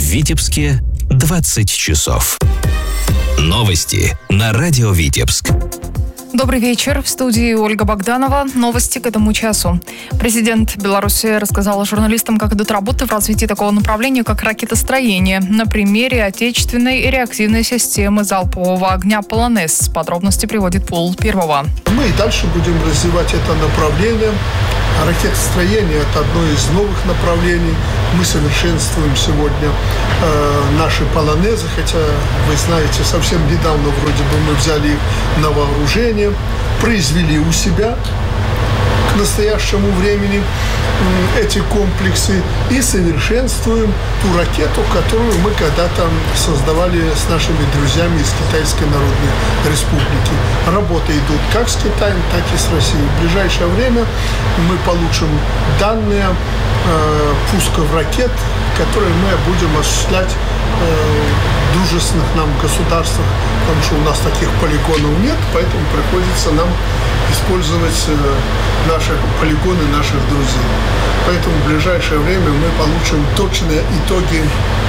Витебске 20 часов. Новости на радио Витебск. Добрый вечер. В студии Ольга Богданова. Новости к этому часу. Президент Беларуси рассказал журналистам, как идут работы в развитии такого направления, как ракетостроение. На примере отечественной реактивной системы залпового огня «Полонез». Подробности приводит Пол Первого. Мы и дальше будем развивать это направление. Ракетостроение – это одно из новых направлений. Мы совершенствуем сегодня наши полонезы, хотя, вы знаете, совсем недавно вроде бы мы взяли их на вооружение, произвели у себя к настоящему времени эти комплексы и совершенствуем ту ракету, которую мы когда-то создавали с нашими друзьями из Китайской Народной Республики. Работы идут как с Китаем, так и с Россией. В ближайшее время мы получим данные пусков ракет, которые мы будем осуществлять в дружественных нам государствах, потому что у нас таких полигонов нет, поэтому приходится нам использовать наши полигоны наших друзей. Поэтому в ближайшее время мы получим точные итоги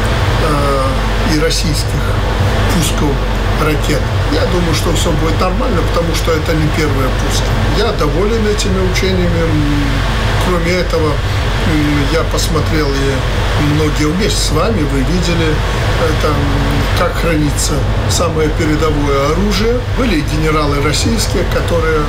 и российских пусков ракет. Я думаю, что все будет нормально, потому что это не первые пуски. Я доволен этими учениями. Кроме этого, я посмотрел и многие вместе с вами, вы видели, как хранится самое передовое оружие. Были генералы российские, которые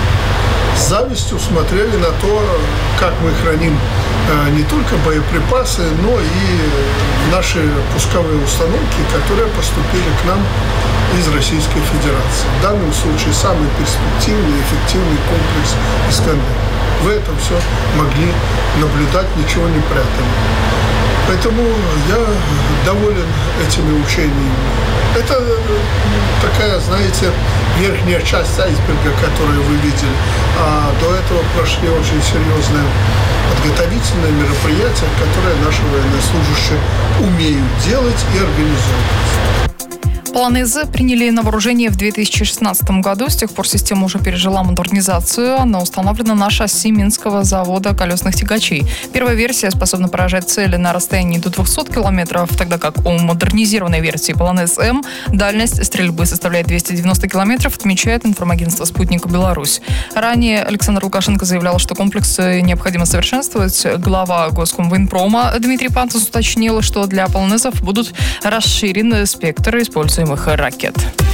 с завистью смотрели на то, как мы храним не только боеприпасы, но и наши пусковые установки, которые поступили к нам из Российской Федерации. В данном случае самый перспективный и эффективный комплекс «Искандер». Вы это все могли наблюдать, ничего не прятали. Поэтому я доволен этими учениями. Это такая, знаете, верхняя часть айсберга, которую вы видели. А до этого прошли очень серьезные подготовительные мероприятия, которые наши военнослужащие умеют делать и организовывать. Полонезы приняли на вооружение в 2016 году. С тех пор система уже пережила модернизацию. Она установлена на шасси Минского завода колесных тягачей. Первая версия способна поражать цели на расстоянии до 200 километров, тогда как у модернизированной версии Полонез-М дальность стрельбы составляет 290 километров, отмечает информагентство «Спутник Беларусь». Ранее Александр Лукашенко заявлял, что комплексы необходимо совершенствовать. Глава Госкомвоенпрома Дмитрий Пантус уточнил, что для полонезов будут расширены спектры используемых ракет.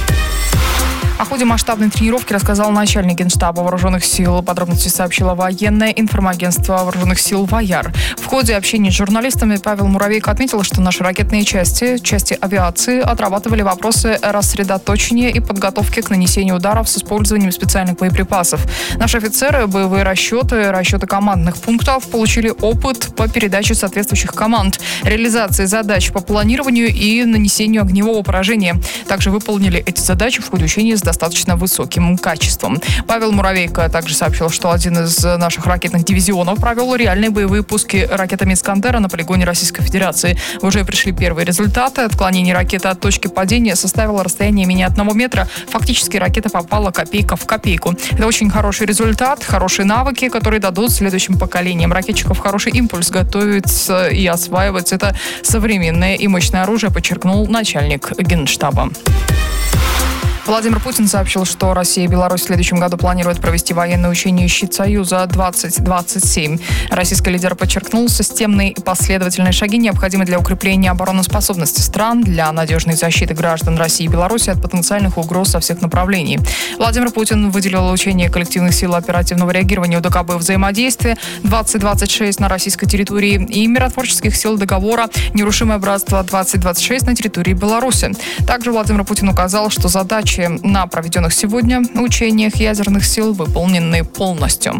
О ходе масштабной тренировки рассказал начальник Генштаба Вооруженных сил. Подробности сообщило военное информагентство Вооруженных сил «Ваяр». В ходе общения с журналистами Павел Муравейко отметил, что наши ракетные части авиации отрабатывали вопросы рассредоточения и подготовки к нанесению ударов с использованием специальных боеприпасов. Наши офицеры, боевые расчеты командных пунктов получили опыт по передаче соответствующих команд, реализации задач по планированию и нанесению огневого поражения. Также выполнили эти задачи в ходе учения с достаточно высоким качеством. Павел Муравейко также сообщил, что один из наших ракетных дивизионов провел реальные боевые пуски ракетами «Искандера» на полигоне Российской Федерации. Уже пришли первые результаты. Отклонение ракеты от точки падения составило расстояние менее 1 метра. Фактически ракета попала копейка в копейку. Это очень хороший результат, хорошие навыки, которые дадут следующим поколениям ракетчиков хороший импульс готовить и осваивать это современное и мощное оружие, подчеркнул начальник Генштаба. Владимир Путин сообщил, что Россия и Беларусь в следующем году планируют провести военное учение «Щит Союза-2027». Российский лидер подчеркнул, системные и последовательные шаги необходимы для укрепления обороноспособности стран, для надежной защиты граждан России и Беларуси от потенциальных угроз со всех направлений. Владимир Путин выделил учение коллективных сил оперативного реагирования УДКБ взаимодействия 2026 на российской территории и миротворческих сил договора «Нерушимое братство-2026» на территории Беларуси. Также Владимир Путин указал, что задачи на проведенных сегодня учениях ядерных сил выполнены полностью.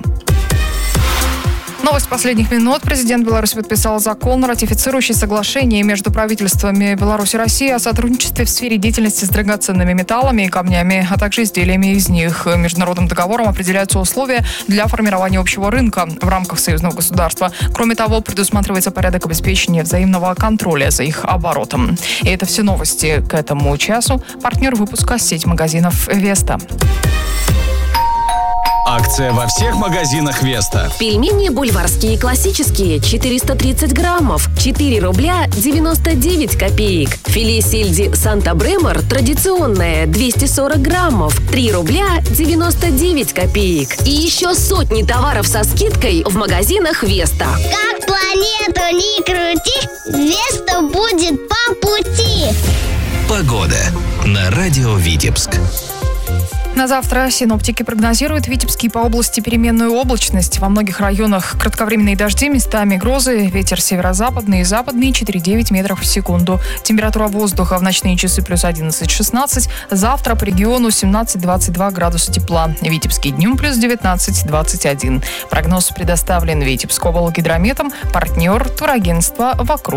Новость последних минут. Президент Беларуси подписал закон, ратифицирующий соглашение между правительствами Беларуси и России о сотрудничестве в сфере деятельности с драгоценными металлами и камнями, а также изделиями из них. Международным договором определяются условия для формирования общего рынка в рамках союзного государства. Кроме того, предусматривается порядок обеспечения взаимного контроля за их оборотом. И это все новости к этому часу. Партнер выпуска — сеть магазинов «Веста». Акция во всех магазинах Веста. Пельмени бульварские классические 430 граммов 4 рубля 99 копеек. Филе сельди Санта-Бремор традиционное 240 граммов 3 рубля 99 копеек. И еще сотни товаров со скидкой в магазинах Веста. Как планету не крути, Веста будет по пути. Погода на радио Витебск. На завтра синоптики прогнозируют в Витебске по области переменную облачность. Во многих районах кратковременные дожди, местами грозы. Ветер северо-западный и западный 4,9 метров в секунду. Температура воздуха в ночные часы плюс 11-16. Завтра по региону 17-22 градуса тепла. Витебский днем плюс 19-21. Прогноз предоставлен Витебскоблгидрометом. Партнер турагентства «Вокруг».